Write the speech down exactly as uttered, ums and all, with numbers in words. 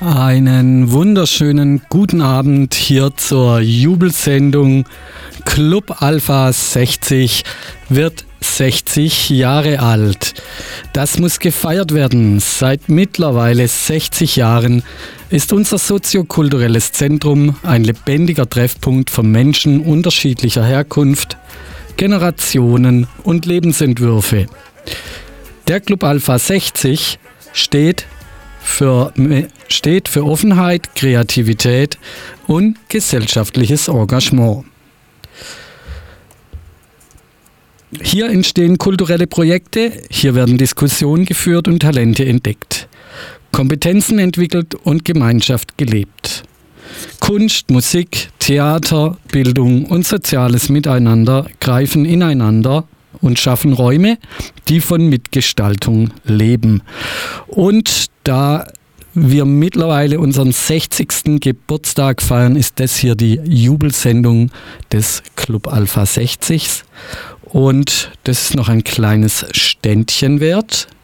Einen wunderschönen guten Abend hier zur Jubelsendung. Club Alpha sechzig wird sechzig Jahre alt. Das muss gefeiert werden. Seit mittlerweile sechzig Jahren ist unser soziokulturelles Zentrum ein lebendiger Treffpunkt für Menschen unterschiedlicher Herkunft, Generationen und Lebensentwürfe. Der Club Alpha sechzig steht für, steht für Offenheit, Kreativität und gesellschaftliches Engagement. Hier entstehen kulturelle Projekte, hier werden Diskussionen geführt und Talente entdeckt, Kompetenzen entwickelt und Gemeinschaft gelebt. Kunst, Musik, Theater, Bildung und soziales Miteinander greifen ineinander und schaffen Räume, die von Mitgestaltung leben. Und da wir mittlerweile unseren sechzigsten Geburtstag feiern, ist das hier die Jubelsendung des Club Alpha sechzig. Und das ist noch ein kleines Ständchen wert.